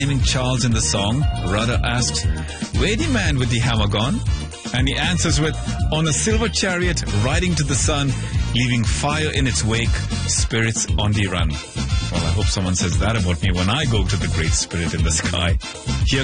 naming Charles in the song, Rudder asks, "Where the man with the hammer gone?" And he answers with, "On a silver chariot riding to the sun, leaving fire in its wake, spirits on the run." Well, I hope someone says that about me when I go to the great spirit in the sky. Here